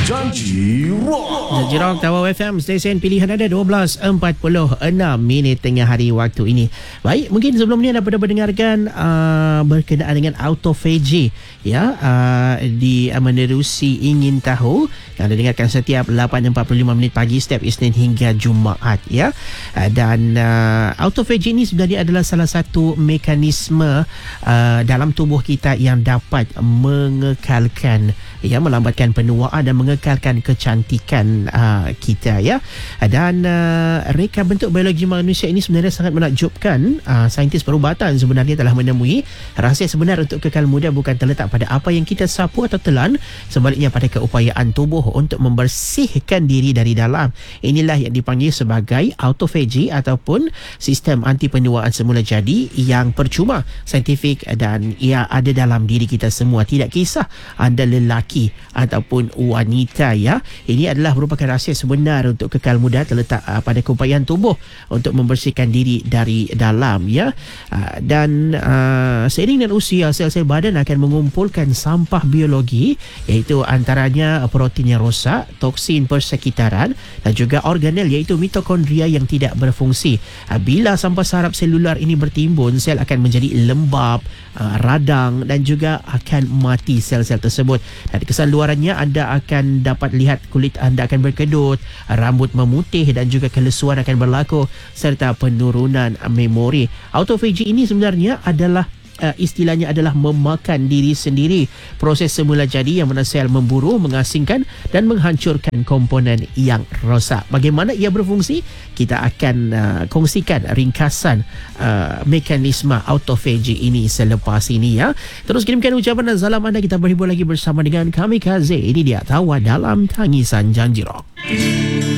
Janji Rock. Janji Rock Tawau FM, stesen pilihan anda 12.46 minit tengah hari waktu ini. Baik, mungkin sebelum ni anda pernah mendengarkan berkenaan dengan autophagy ya, di menerusi ingin tahu yang anda dengarkan setiap 8.45 minit pagi setiap Isnin hingga Jumaat ya. Dan autophagy ini sebenarnya adalah salah satu mekanisme dalam tubuh kita yang dapat mengekalkan ya, melambatkan penuaan dan mengekalkan kecantikan kita ya. Dan reka bentuk biologi manusia ini sebenarnya sangat menakjubkan. Saintis perubatan sebenarnya telah menemui rahsia sebenar untuk kekal muda bukan terletak pada apa yang kita sapu atau telan, sebaliknya pada keupayaan tubuh untuk membersihkan diri dari dalam. Inilah yang dipanggil sebagai autophagy ataupun sistem anti penuaan semula jadi yang percuma, saintifik, dan ia ada dalam diri kita semua, tidak kisah anda lelaki ataupun wanita ya. Ini adalah merupakan rahsia sebenar untuk kekal muda terletak pada keupayaan tubuh untuk membersihkan diri dari dalam ya. Dan seiring dengan usia, sel-sel badan akan mengumpulkan sampah biologi, iaitu antaranya protein yang rosak, toksin persekitaran dan juga organel iaitu mitokondria yang tidak berfungsi. Bila sampah saraf selular ini bertimbun, sel akan menjadi lembab, radang dan juga akan mati sel-sel tersebut. Dan kesan luarannya, anda akan dapat lihat kulit anda akan berkedut, rambut memutih dan juga kelesuan akan berlaku serta penurunan memori. Autophagy ini sebenarnya adalah istilahnya adalah memakan diri sendiri. Proses semula jadi yang mana sel memburu, mengasingkan dan menghancurkan komponen yang rosak. Bagaimana ia berfungsi? Kita akan kongsikan ringkasan mekanisme autophagy ini selepas ini ya. Terus kirimkan ucapan dan salam anda, kita berhibur lagi bersama dengan Kamikaze. Ini dia Tawa dalam Tangisan Janji Rock.